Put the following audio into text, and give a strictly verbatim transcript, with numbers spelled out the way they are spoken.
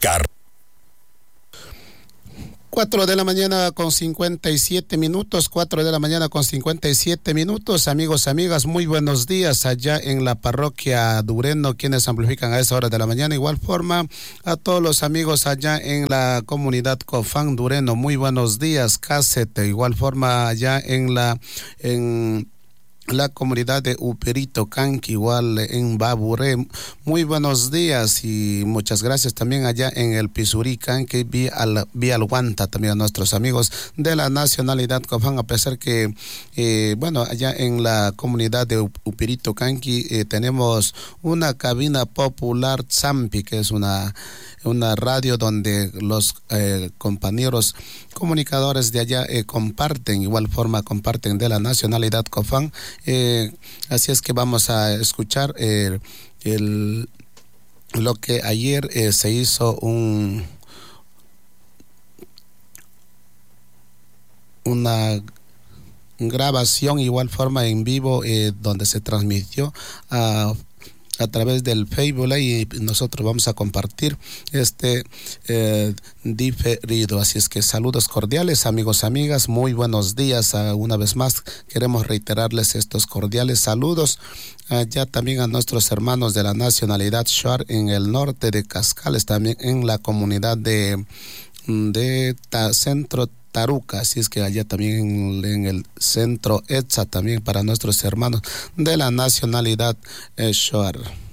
Car Cuatro de la mañana con cincuenta y siete minutos, cuatro de la mañana con cincuenta y siete minutos, amigos, amigas, muy buenos días allá en la parroquia Dureno, quienes amplifican a esa hora de la mañana. Igual forma a todos los amigos allá en la comunidad Cofán Dureno, muy buenos días, Cásete, igual forma allá en la, en la comunidad de Uperito Canqui, igual en Baburé. Muy buenos días y muchas gracias también allá en el Pisurí Canqui, vía Alhuanta, también a nuestros amigos de la nacionalidad Cofán, a pesar que, eh, bueno, allá en la comunidad de Uperito Canqui eh, tenemos una cabina popular Zampi, que es una una radio donde los eh, compañeros comunicadores de allá eh, comparten, igual forma comparten de la nacionalidad Cofán. Eh, así es que vamos a escuchar eh, el, lo que ayer eh, se hizo un una grabación igual forma en vivo eh, donde se transmitió a a través del Facebook y nosotros vamos a compartir este eh, diferido. Así es que saludos cordiales, amigos, amigas, muy buenos días. Uh, una vez más queremos reiterarles estos cordiales saludos allá uh, también a nuestros hermanos de la nacionalidad Shuar en el norte de Cascales, también en la comunidad de, de ta, Centro Taruca, así es que allá también en, en el centro E T S A, también para nuestros hermanos de la nacionalidad eh, Shuar.